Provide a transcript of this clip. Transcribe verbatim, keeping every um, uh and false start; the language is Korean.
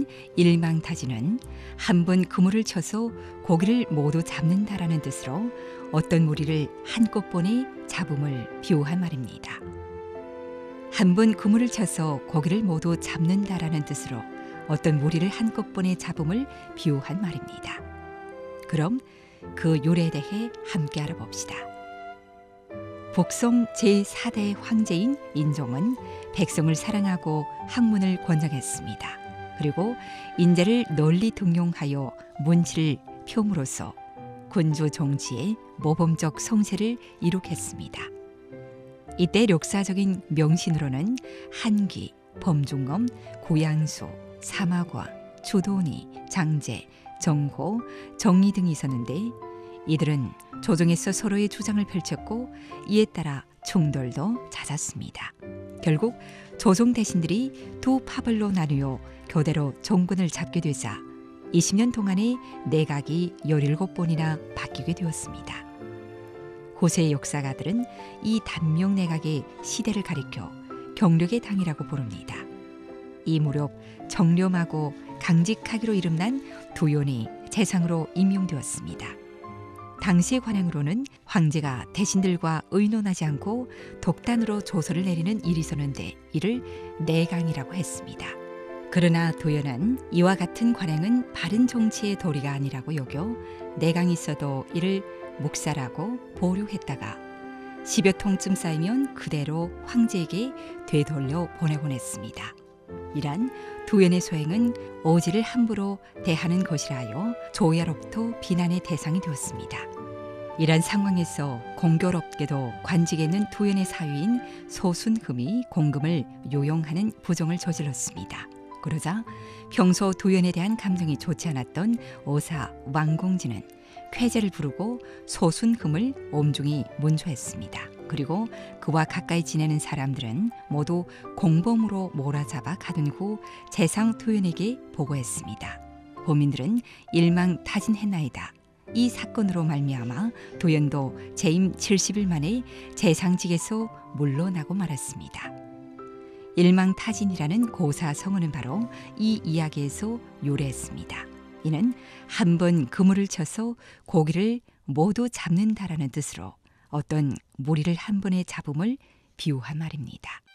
일망타진은 한 번 그물을 쳐서 고기를 모두 잡는다라는 뜻으로 어떤 무리를 한꺼번에 잡음을 비유한 말입니다. 한 번 그물을 쳐서 고기를 모두 잡는다라는 뜻으로 어떤 무리를 한꺼번에 잡음을 비유한 말입니다. 그럼 그 요래에 대해 함께 알아봅시다. 북송 제사 대 황제인 인종은 백성을 사랑하고 학문을 권장했습니다. 그리고 인재를 널리 등용하여 문치를 펴므로써 군주 종치의 모범적 성세를 이룩했습니다. 이때 역사적인 명신으로는 한기, 범중엄, 구양수, 사마과, 주도니, 장제, 정호, 정리 등이 있었는데 이들은 조정에서 서로의 주장을 펼쳤고 이에 따라 충돌도 잦았습니다. 결국 조정 대신들이 두 파벌로 나누어 교대로 정권을 잡게 되자 이십 년 동안에 내각이 열일곱 번이나 바뀌게 되었습니다. 고세의 역사가들은 이 단명 내각의 시대를 가리켜 경력의 당이라고 부릅니다. 이 무렵 정렴하고 강직하기로 이름난 두연이 재상으로 임명되었습니다. 당시의 관행으로는 황제가 대신들과 의논하지 않고 독단으로 조서를 내리는 일이 있었는데 이를 내강이라고 했습니다. 그러나 도연은 이와 같은 관행은 바른 정치의 도리가 아니라고 여겨 내강이 있어도 이를 묵살하고 보류했다가 십여 통쯤 쌓이면 그대로 황제에게 되돌려 보내곤 했습니다. 이란 도연의 소행은 오지를 함부로 대하는 것이라 하여 조야로부터 비난의 대상이 되었습니다. 이런 상황에서 공교롭게도 관직에 있는 도연의 사위인 소순금이 공금을 요용하는 부정을 저질렀습니다. 그러자 평소 도연에 대한 감정이 좋지 않았던 오사 왕공진은 쾌제를 부르고 소순금을 엄중히 문조했습니다. 그리고 그와 가까이 지내는 사람들은 모두 공범으로 몰아잡아 가둔 후 재상 도연에게 보고했습니다. 보민들은 일망타진했나이다. 이 사건으로 말미암아 도연도 재임 칠십 일 만에 재상직에서 물러나고 말았습니다. 일망타진이라는 고사 성어는 바로 이 이야기에서 요래했습니다. 이는 한 번 그물을 쳐서 고기를 모두 잡는다라는 뜻으로 어떤 무리를 한 번에 잡음을 비유한 말입니다.